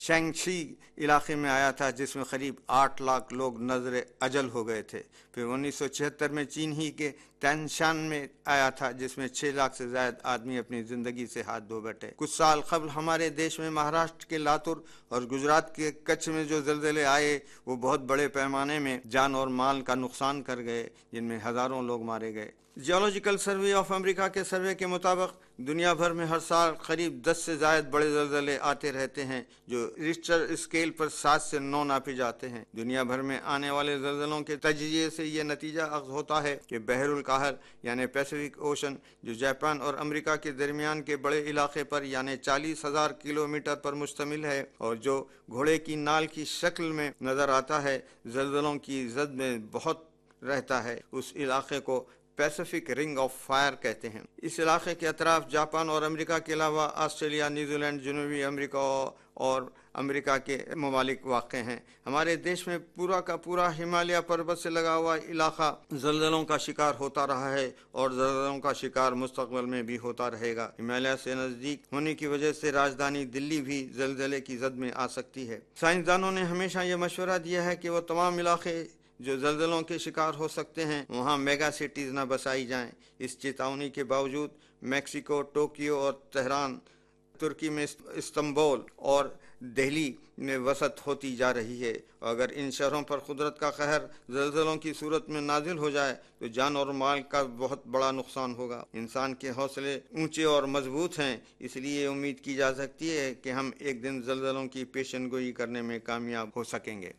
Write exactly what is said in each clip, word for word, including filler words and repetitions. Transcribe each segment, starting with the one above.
शैंगशी इलाके में आया था, जिसमें करीब आठ लाख लोग नजर अजल हो गए थे। फिर उन्नीस सौ छिहत्तर में चीन ही के तैनशान में आया था, जिसमें छः लाख से ज्यादा आदमी अपनी जिंदगी से हाथ धो बैठे। कुछ साल कबल हमारे देश में महाराष्ट्र के लातूर और गुजरात के कच्छ में जो जलजले आए वो बहुत बड़े पैमाने में जान और माल का नुकसान कर गए, जिनमें हजारों लोग मारे गए। जियोलॉजिकल सर्वे ऑफ अमेरिका के सर्वे के मुताबिक दुनिया भर में हर साल करीब दस से ज्यादा बड़े जलजले आते रहते हैं, जो रिक्टर स्केल पर सात से नौ नापे जाते हैं। दुनिया भर में आने वाले जलजलों के तजिए से ये नतीजा अख्ज़ होता है कि बहरुल कहर यानी पैसिफिक ओशन, जो जापान और अमेरिका के दरमियान के बड़े इलाके पर यानी चालीस हजार किलोमीटर पर मुश्तमिल है और जो घोड़े की नाल की शक्ल में नजर आता है, जलजलों की जद में बहुत रहता है। उस इलाके को पैसिफिक रिंग ऑफ फायर कहते हैं। इस इलाके के अतराफ जापान और अमेरिका के अलावा ऑस्ट्रेलिया, न्यूजीलैंड, जनूबी अमेरिका और अमेरिका के ममालिक वाक़ हैं। हमारे देश में पूरा का पूरा हिमालय पर्वत से लगा हुआ इलाका जलजलों का शिकार होता रहा है और जलजलों का शिकार मुस्तकबिल में भी होता रहेगा। हिमालय से नज़दीक होने की वजह से राजधानी दिल्ली भी जलजले की जद में आ सकती है। साइंसदानों ने हमेशा ये मशवरा दिया है कि वो तमाम इलाके जो जलजलों के शिकार हो सकते हैं वहाँ मेगा सिटीज़ न बसाई जाएं। इस चेतावनी के बावजूद मैक्सिको, टोक्यो और तेहरान, तुर्की में इस्तांबुल और दिल्ली में वसत होती जा रही है। अगर इन शहरों पर कुदरत का कहर जलजलों की सूरत में नाजिल हो जाए तो जान और माल का बहुत बड़ा नुकसान होगा। इंसान के हौसले ऊंचे और मजबूत हैं, इसलिए उम्मीद की जा सकती है कि हम एक दिन जलजलों की पेशेनगोई करने में कामयाब हो सकेंगे।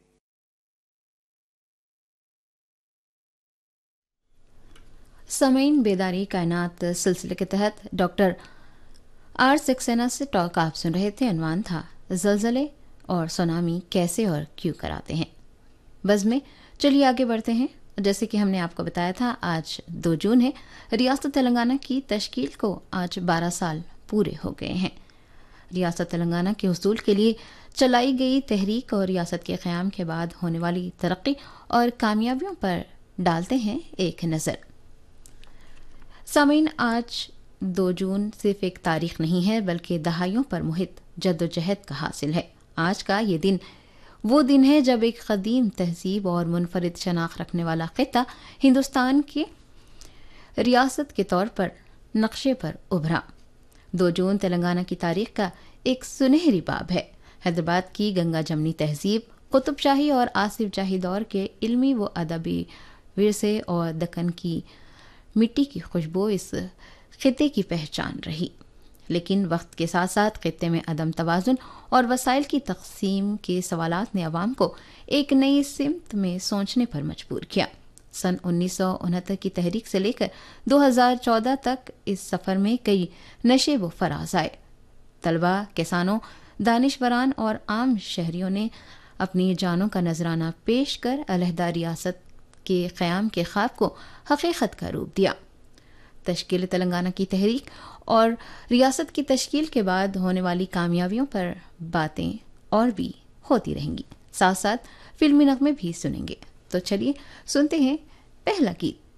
समईन बेदारी कायनात सिलसिले के तहत डॉक्टर आर सक्सेना से टॉक आप सुन रहे थे। अनवान था जलजले और सुनामी कैसे और क्यों कराते हैं। बज़ में चलिए आगे बढ़ते हैं। जैसे कि हमने आपको बताया था, आज दो जून है। रियासत तेलंगाना की तश्कील को आज बारह साल पूरे हो गए हैं। रियासत तेलंगाना के हुसूल के लिए चलाई गई तहरीक और रियासत के क़याम के बाद होने वाली तरक्की और कामयाबियों पर डालते हैं एक नज़र। सामीन, आज दो जून सिर्फ एक तारीख नहीं है बल्कि दहाइयों पर मुहित जद्दोजहद का हासिल है। आज का ये दिन वो दिन है जब एक कदीम तहजीब और मुनफरिद शनाख्त रखने वाला खिता हिंदुस्तान की रियासत के तौर पर नक्शे पर उभरा। दो जून तेलंगाना की तारीख का एक सुनहरी बाब है। हैदराबाद की गंगा जमनी तहजीब, कुतुब शाही और आसिफ जाही दौर के इल्मी व अदबी विरसे और दक्कन की मिट्टी की खुशबू इस खिते की पहचान रही। लेकिन वक्त के साथ साथ खिते में अदम तवाज़ुन और वसाइल की तकसीम के सवालात ने अवाम को एक नई सिमत में सोचने पर मजबूर किया। सन उन्नीस सौ उनहत्तर की तहरीक से लेकर दो हज़ार चौदह तक इस सफ़र में कई नशे व फराज आए। तलबा, किसानों, दानिशवरान और आम शहरियों ने अपनी जानों का नजराना पेश कर अलहदा रियासत के क़याम के ख्वाब को हकीकत का रूप दिया। तश्कील तेलंगाना की तहरीक और रियासत की तश्कील के बाद होने वाली कामयाबियों पर बातें और भी होती रहेंगी, साथ साथ फिल्मी नगमे भी सुनेंगे। तो चलिए सुनते हैं पहला गीत।